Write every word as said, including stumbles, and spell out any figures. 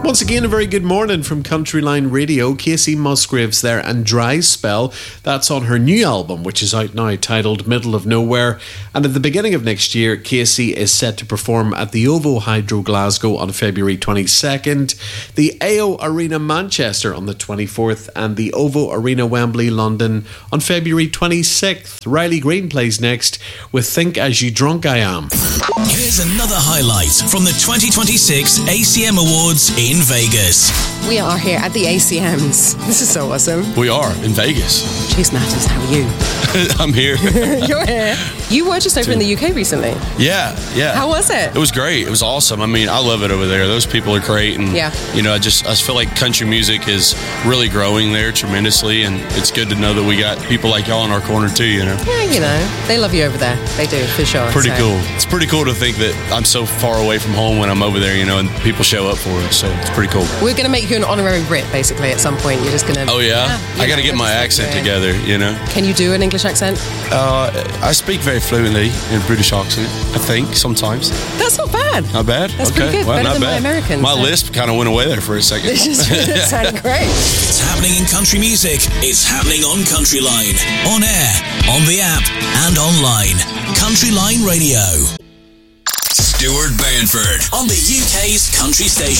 Once again, a very good morning from Countryline Radio. Casey Musgraves there, and Dry Spell. That's on her new album, which is out now, titled Middle of Nowhere. And at the beginning of next year, Casey is set to perform at the OVO Hydro Glasgow on February twenty-second, the A O Arena Manchester on the twenty-fourth, and the OVO Arena Wembley London on February twenty-sixth. Riley Green plays next with Think As You Drunk I Am. Here's another highlight from the twenty twenty-six A C M Awards in Vegas. We are here at the A C Ms. This is so awesome. We are in Vegas. Chase Matters, how are you? I'm here. You're here. You were just over in the U K recently. Yeah, yeah. How was it? It was great. It was awesome. I mean, I love it over there. Those people are great, and yeah. you know, I just I just feel like country music is really growing there tremendously, and it's good to know that we got people like y'all in our corner too. You know. Yeah, you know, they love you over there. They do, for sure. Pretty so. cool. It's pretty cool to think that I'm so far away from home when I'm over there, you know, and people show up for us. So it's pretty cool. We're going to make you an honorary Brit, basically, at some point. You're just going to... Oh, yeah? yeah I got to get my accent together, you know. Can you do an English accent? Uh, I speak very fluently in British accent, I think, sometimes. That's not bad. Not bad? That's okay. pretty good. Well, Better not than bad. my Americans. My so. lisp kind of went away there for a second. It sounded great. It's happening in country music. It's happening on Countryline. On air, on the app, and online. Countryline Radio. Stuart Bainford on the U K's country station.